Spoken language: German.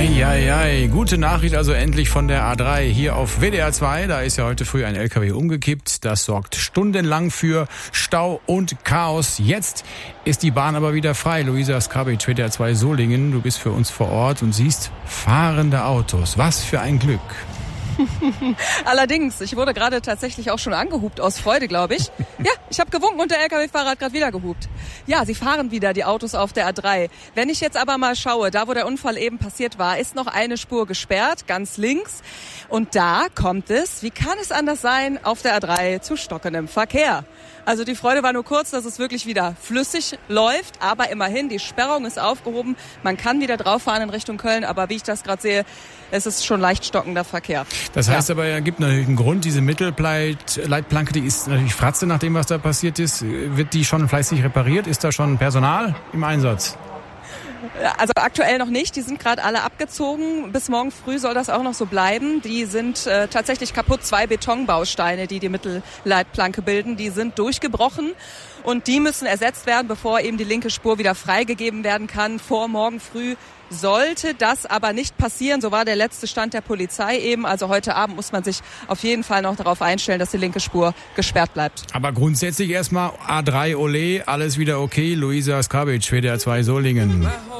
Eieiei, gute Nachricht also endlich von der A3 hier auf WDR 2. Da ist ja heute früh ein LKW umgekippt. Das sorgt stundenlang für Stau und Chaos. Jetzt ist die Bahn aber wieder frei. Luisa Skabitsch, WDR 2 Solingen. Du bist für uns vor Ort und siehst fahrende Autos. Was für ein Glück. Allerdings, ich wurde gerade tatsächlich auch schon angehupt aus Freude, glaube ich. Ja, ich habe gewunken und der LKW-Fahrer hat gerade wieder gehupt. Ja, sie fahren wieder, die Autos auf der A3. Wenn ich jetzt aber mal schaue, da wo der Unfall eben passiert war, ist noch eine Spur gesperrt, ganz links. Und da kommt es, wie kann es anders sein, auf der A3 zu stockendem Verkehr. Also die Freude war nur kurz, dass es wirklich wieder flüssig läuft, aber immerhin, die Sperrung ist aufgehoben. Man kann wieder drauf fahren in Richtung Köln, aber wie ich das gerade sehe, es ist schon leicht stockender Verkehr. Das heißt aber, es gibt natürlich einen Grund, diese Mittelleitplanke, die ist natürlich Fratze nach dem, was da passiert ist. Wird die schon fleißig repariert? Ist da schon Personal im Einsatz? Also aktuell noch nicht, die sind gerade alle abgezogen. Bis morgen früh soll das auch noch so bleiben. Die sind tatsächlich kaputt. 2 Betonbausteine, die Mittelleitplanke bilden, die sind durchgebrochen. Und die müssen ersetzt werden, bevor eben die linke Spur wieder freigegeben werden kann. Vor morgen früh sollte das aber nicht passieren. So war der letzte Stand der Polizei eben. Also heute Abend muss man sich auf jeden Fall noch darauf einstellen, dass die linke Spur gesperrt bleibt. Aber grundsätzlich erstmal A3 Ole, alles wieder okay. Luisa Skabitsch, WDR 2 Solingen.